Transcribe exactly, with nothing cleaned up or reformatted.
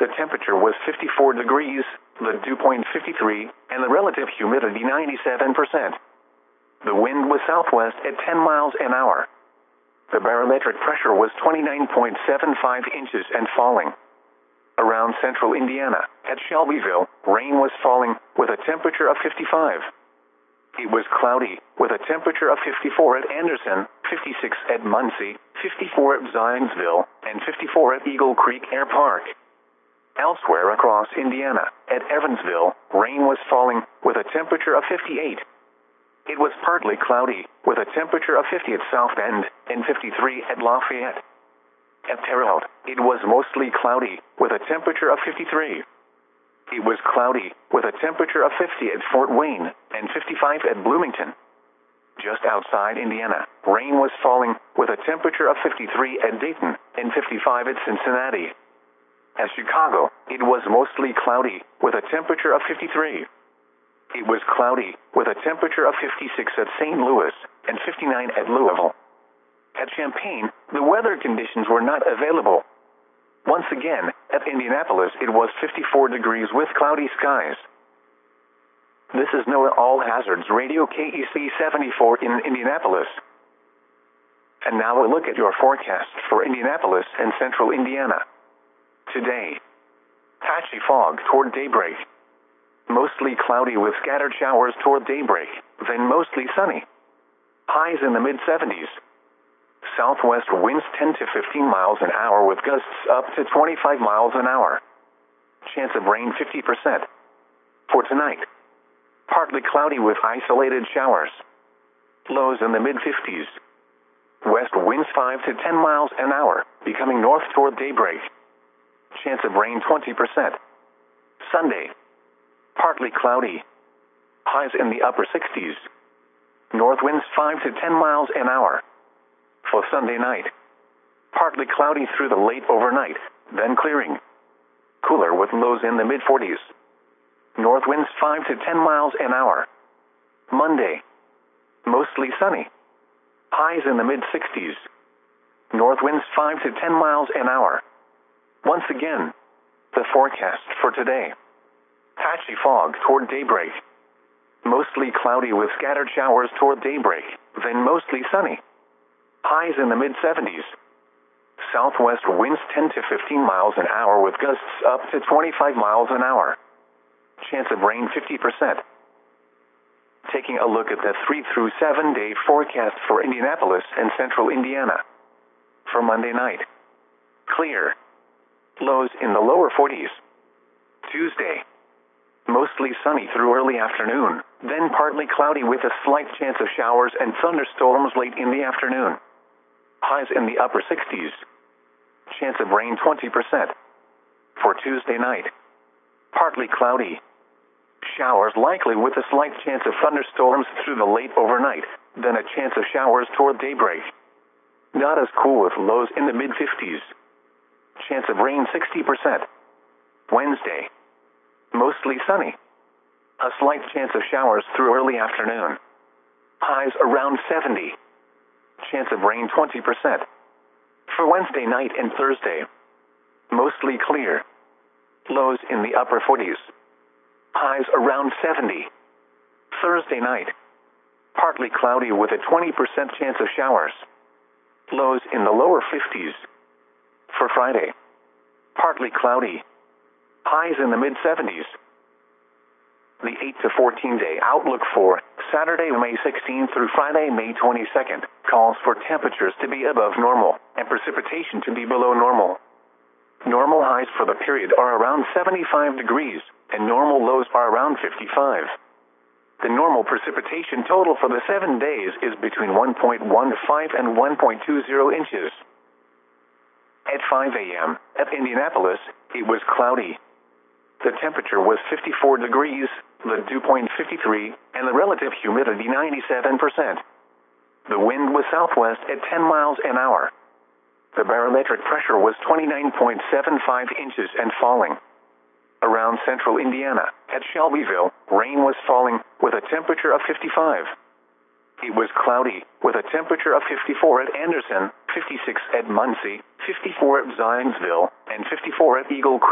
The temperature was fifty-four degrees, the dew point fifty-three, and the relative humidity ninety-seven percent. The wind was southwest at ten miles an hour. The barometric pressure was twenty-nine point seven five inches and falling. Around central Indiana, at Shelbyville, rain was falling, with a temperature of fifty-five. It was cloudy, with a temperature of fifty-four at Anderson, fifty-six at Muncie, fifty-four at Zionsville, and fifty-four at Eagle Creek Air Park. Elsewhere across Indiana, at Evansville, rain was falling, with a temperature of fifty-eight. It was partly cloudy, with a temperature of fifty at South Bend, and fifty-three at Lafayette. At Terre Haute, it was mostly cloudy, with a temperature of fifty-three. It was cloudy, with a temperature of fifty at Fort Wayne, and fifty-five at Bloomington. Just outside Indiana, rain was falling, with a temperature of fifty-three at Dayton, and fifty-five at Cincinnati. At Chicago, it was mostly cloudy, with a temperature of fifty-three. It was cloudy, with a temperature of fifty-six at Saint Louis, and fifty-nine at Louisville. At Champaign, the weather conditions were not available. Once again, at Indianapolis it was fifty-four degrees with cloudy skies. This is NOAA All Hazards Radio K E C seventy-four in Indianapolis. And now a look at your forecast for Indianapolis and central Indiana. Today, patchy fog toward daybreak. Mostly cloudy with scattered showers toward daybreak, then mostly sunny. Highs in the mid seventies. Southwest winds ten to fifteen miles an hour with gusts up to twenty-five miles an hour. Chance of rain fifty percent. For tonight, partly cloudy with isolated showers. Lows in the mid fifties. West winds five to ten miles an hour, becoming north toward daybreak. Chance of rain twenty percent. Sunday, partly cloudy. Highs in the upper sixties. North winds five to ten miles an hour. For Sunday night, partly cloudy through the late overnight, then clearing. Cooler with lows in the mid forties. North winds five to ten miles an hour. Monday, mostly sunny. Highs in the mid sixties. North winds five to ten miles an hour. Once again, the forecast for today. Patchy fog toward daybreak. Mostly cloudy with scattered showers toward daybreak, then mostly sunny. Highs in the mid seventies. Southwest winds ten to fifteen miles an hour with gusts up to twenty-five miles an hour. Chance of rain fifty percent. Taking a look at the three through seven day forecast for Indianapolis and central Indiana. For Monday night, clear. Lows in the lower forties. Tuesday, mostly sunny through early afternoon, then partly cloudy with a slight chance of showers and thunderstorms late in the afternoon. Highs in the upper sixties. Chance of rain twenty percent. For Tuesday night, partly cloudy. Showers likely with a slight chance of thunderstorms through the late overnight, then a chance of showers toward daybreak. Not as cool with lows in the mid fifties. Chance of rain sixty percent. Wednesday, mostly sunny. A slight chance of showers through early afternoon. Highs around seventy. Chance of rain twenty percent. For Wednesday night and Thursday, mostly clear. Lows in the upper forties. Highs around seventy. Thursday night, partly cloudy with a twenty percent chance of showers. Lows in the lower fifties. For Friday, partly cloudy. Highs in the mid seventies. The eight to fourteen day outlook for Saturday, May sixteenth through Friday, May twenty-second, calls for temperatures to be above normal and precipitation to be below normal. Normal highs for the period are around seventy-five degrees, and normal lows are around fifty-five. The normal precipitation total for the seven days is between one point one five and one point two zero inches. At five a m at Indianapolis, it was cloudy. The temperature was fifty-four degrees, the dew point fifty-three, and the relative humidity ninety-seven percent. The wind was southwest at ten miles an hour. The barometric pressure was twenty-nine point seven five inches and falling. Around central Indiana, at Shelbyville, rain was falling, with a temperature of fifty-five. It was cloudy, with a temperature of fifty-four at Anderson, fifty-six at Muncie, fifty-four at Zionsville, and fifty-four at Eagle Creek.